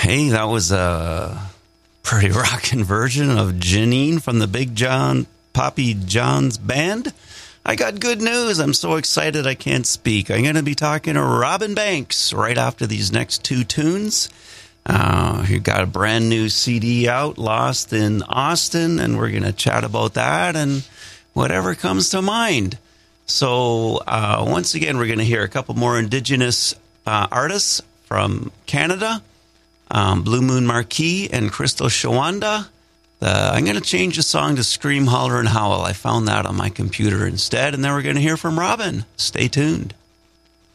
Hey, that was a pretty rockin' version of Janine from the Big John Poppy John's band. I got good news. I'm so excited I can't speak. I'm going to be talking to Robin Banks right after these next two tunes. He got a brand new CD out, Lost in Austin, and we're going to chat about that and whatever comes to mind. So once again, we're going to hear a couple more Indigenous artists from Canada. Blue Moon Marquis and Crystal Shawanda. I'm going to change the song to Scream, Holler, and Howl. I found that on my computer instead, and then we're going to hear from Robin. Stay tuned.